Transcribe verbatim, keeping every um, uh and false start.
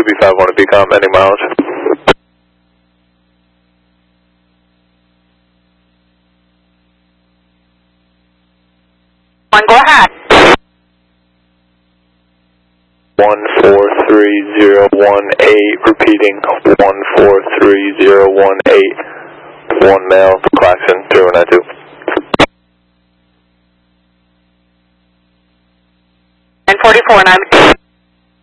B five one to B COM, any mileage? One, go ahead. one four three zero one eight, repeating, one four three zero one eight, one male, Claxon, zero nine two. And forty-four, nine.